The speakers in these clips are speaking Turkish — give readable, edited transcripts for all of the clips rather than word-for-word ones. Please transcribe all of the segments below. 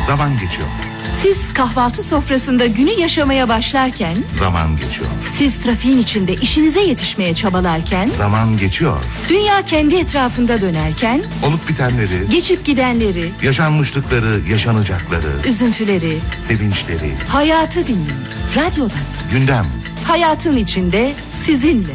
Zaman geçiyor. Siz kahvaltı sofrasında günü yaşamaya başlarken, Zaman geçiyor. siz trafiğin içinde işinize yetişmeye çabalarken, Zaman geçiyor. dünya kendi etrafında dönerken, Olup bitenleri, geçip gidenleri, yaşanmışlıkları, yaşanacakları, üzüntüleri, sevinçleri, hayatı dinleyin. Radyodan. gündem. Hayatın içinde sizinle.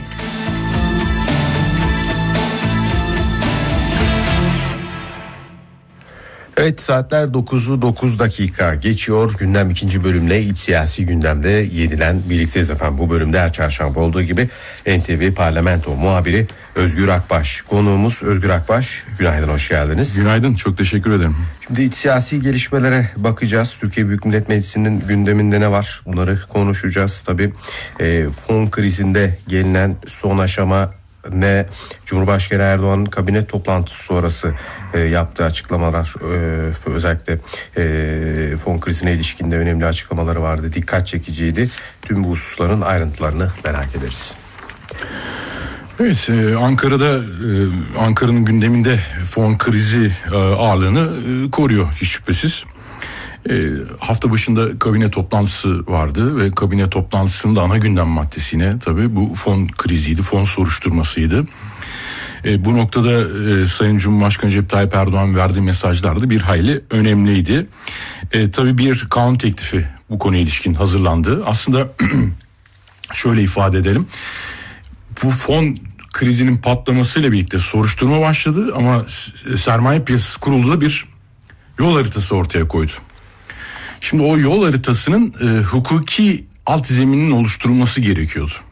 Evet, saatler 9'u 9 dakika geçiyor. Gündem ikinci bölümle iç siyasi gündemde yeniden birlikteyiz efendim. Bu bölümde her çarşamba olduğu gibi NTV Parlamento muhabiri Özgür Akbaş. Konuğumuz Özgür Akbaş. Günaydın, hoş geldiniz. Günaydın, çok teşekkür ederim. Şimdi iç siyasi gelişmelere bakacağız. Türkiye Büyük Millet Meclisi'nin gündeminde ne var? Bunları konuşacağız. Tabii fon krizinde gelinen son aşama ne? Cumhurbaşkanı Erdoğan'ın kabine toplantısı sonrası yaptığı açıklamalar, özellikle fon krizine ilişkin de önemli açıklamaları vardı. Dikkat çekiciydi. Tüm bu hususların ayrıntılarını merak ederiz. Evet, Ankara'nın gündeminde fon krizi ağırlığını koruyor hiç şüphesiz. Hafta başında kabine toplantısı vardı ve kabine toplantısının da ana gündem maddesi yine tabii bu fon kriziydi, fon soruşturmasıydı. Bu noktada Sayın Cumhurbaşkanı Recep Tayyip Erdoğan verdiği mesajlar da bir hayli önemliydi. Tabii bir kanun teklifi bu konuya ilişkin hazırlandı. Aslında şöyle ifade edelim. Bu fon krizinin patlamasıyla birlikte soruşturma başladı ama sermaye piyasası kurulu da bir yol haritası ortaya koydu. Şimdi o yol haritasının hukuki alt zemininin oluşturulması gerekiyordu.